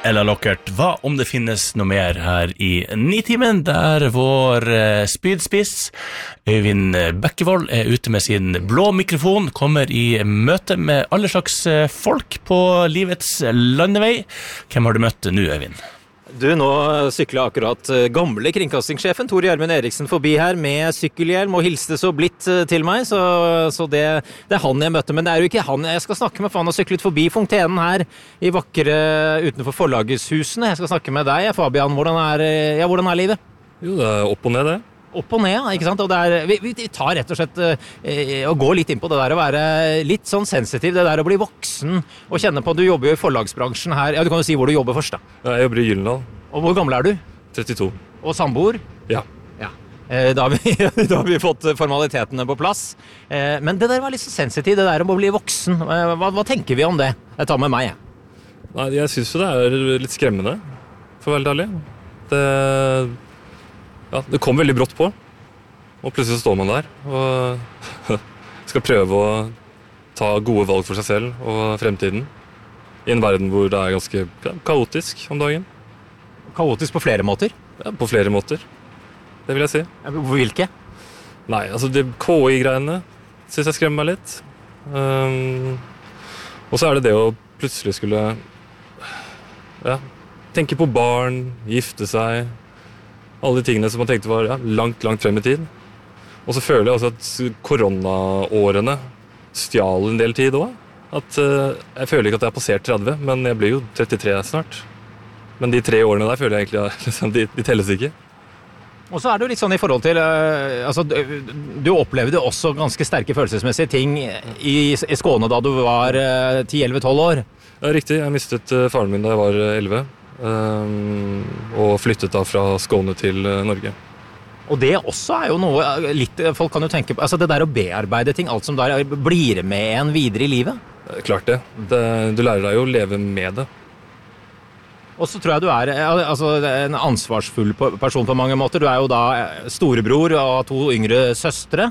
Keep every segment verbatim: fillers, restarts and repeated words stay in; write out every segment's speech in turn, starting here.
Ella Lockert, hva om det finnes noe mer her i Nitimen, der vår eh, spydspiss Øyvind Bekkevold er ute med sin blå mikrofon, kommer i møte med alle slags eh, folk på livets landevei. Hvem har du møtt nå, Øyvind? Du, nå sykler akkurat gamle kringkastingssjefen Tor Gjermund Eriksen forbi her med sykkelhjelm og hilste så blitt til meg, så, så det, det er han jeg møtte, men det er jo ikke han jeg skal snakke med, for han har syklet forbi fontenen her i vakre utenfor forlagshusene. Jeg skal snakke med deg, Fabian. Hvordan er, ja, hvordan er livet? Jo, det er opp og ned det. Opp og ned, ikke sant? Og det er, vi, vi tar rett og slett eh, og går litt inn på det der å være litt sånn sensitiv, det der å bli voksen og kjenne på, du jobber jo i forlagsbransjen her. Ja, du kan jo si hvor du jobber først da. Ja, jeg jobber i Gyldendal. Og hvor gammel er du? trettito. Og samboer? Ja. Ja. Eh, da, har vi, da har vi fått formalitetene på plass. Eh, men det der var litt så sensitiv, det der å bli voksen. Eh, hva, hva tenker vi om det? Jeg tar med meg, jeg. Nei, jeg synes jo det er litt skremmende, for å være ærlig. Det... Ja, det kom veldig brått på, og plutselig står man der og skal prøve å ta gode valg for seg selv og fremtiden i en verden hvor det er ganske ja, kaotisk om dagen. Kaotisk på flere måter? Ja, på flere måter, det vil jeg si. Hvilke? Nei, altså det K I-greiene synes jeg skremmer meg litt. Um, og så er det det å plutselig skulle ja, tenke på barn, gifte seg, alle de tingene som man tenkte var ja, langt, langt frem i tid. Og så føler jeg også at koronaårene stjal en del tid også. At, uh, jeg føler ikke at jeg har passert tretti, men jeg blir jo trettitre snart. Men de tre årene der føler jeg egentlig at liksom, de, de telles ikke. Og så er det jo litt sånn i forhold til, uh, altså, du, du opplevde også ganske sterke følelsesmessige ting i, i Skåne da du var uh, ti elleve tolv år. Ja, riktig. Jeg mistet uh, faren min da jeg var elleve. Um, og flyttet da fra Skåne til uh, Norge. Og det også er jo noe litt, folk kan jo tenke på, altså det der å bearbeide ting, alt som der blir med en videre i livet. Klart det. det. Du lærer deg jo å leve med det. Og så tror jeg du er altså, en ansvarsfull person på mange måter. Du er jo da storebror og to yngre søstre,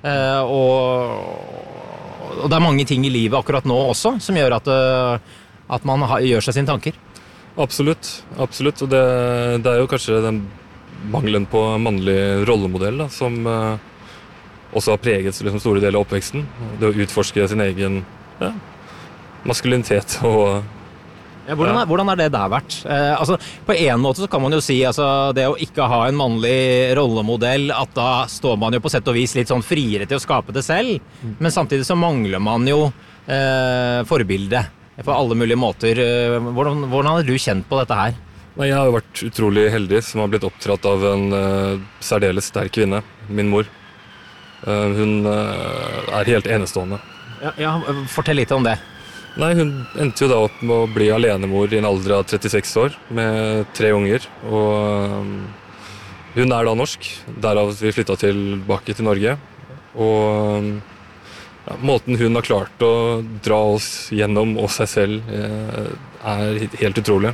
og, og det er mange ting i livet akkurat nå også som gjør at, at man gjør seg sine tanker. Absolutt, absolutt. Og det, det er jo kanskje den mangelen på mannlig rollemodell da, som uh, også har preget liksom, store deler av oppveksten. Det å utforske sin egen ja, maskulinitet og... Ja, hvordan, er, hvordan er det der vært? Eh, altså, på en måte så kan man jo si altså, det å ikke ha en mannlig rollemodell, at da står man jo på sett og vis litt sånn friere til å skape det selv, mm. men samtidig så mangler man jo eh, forbildet. På alle mulige måter. Hvordan, hvordan har du kjent på dette her? Nei, jeg har vært utrolig heldig som har blitt oppdratt av en uh, særdeles sterk kvinne, min mor. Uh, hun uh, er helt enestående. Ja, ja, fortell litt om det. Nei, hun endte jo da opp med å bli alenemor i en alder av trettiseks år, med tre unger. Og um, hun er da norsk, derav vi flyttet tilbake til Norge. Og... Um, Ja, måten hun har klart å dra oss gjennom og seg selv eh, er helt utrolig.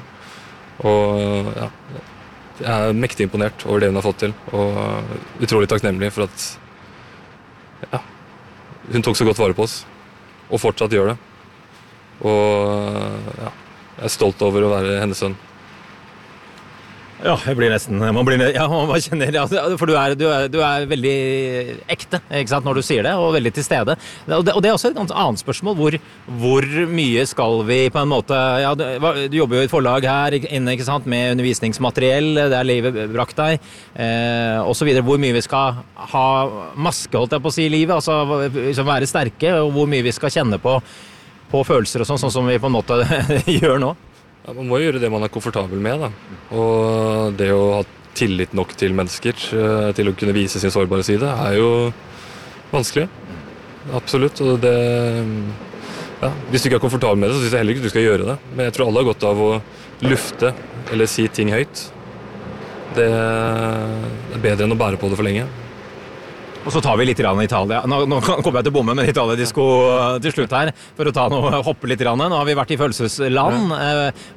Og ja, jeg er mektig imponert over det hun har fått til, og utrolig takknemlig for at ja, hun tok så godt vare på oss, og fortsatt gjør det. Og ja, jeg er stolt over å være hennes sønn. Ja, jeg blir nesten, man blir, ja, man bare kjenner, ja, for du er, du, er, du er veldig ekte, ikke sant, når du sier det, og veldig til stede. Og det, og det er også et annet spørsmål, hvor, hvor mye skal vi på en måte, ja, du, du jobber jo i et forlag her inne, ikke sant, med undervisningsmateriell, det er livet brakt deg, eh, og så videre, hvor mye vi skal ha maske, holdt jeg på å si, i livet, altså liksom være sterke, og hvor mye vi skal kjenne på, på følelser og sånn, sånn som vi på en måte gjør nå. Ja, man må jo gjøre det man er komfortabel med, da. Og det å ha tillit nok til mennesker, til å kunne vise sin sårbare side, er jo vanskelig. Absolutt. Og det, ja, hvis du ikke er komfortabel med det, så synes jeg heller ikke du skal gjøre det. Men jeg tror alle har godt av å lufte eller si ting høyt. Det er bedre enn å bære på det for lenge. Og så tar vi litt grann i Italia. Nå, nå kommer jeg til å bomme med Italia-disko til slutt her, for å ta noe, hoppe litt grann. Nå har vi vært i følelsesland. Ja.